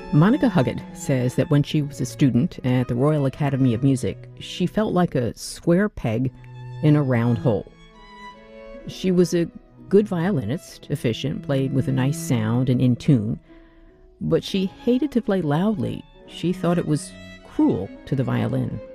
Monica Huggett says that when she was a student at the Royal Academy of Music, she felt like a square peg in a round hole. She was a good violinist, efficient, played with a nice sound and in tune, but she hated to play loudly. She thought it was cruel to the violin.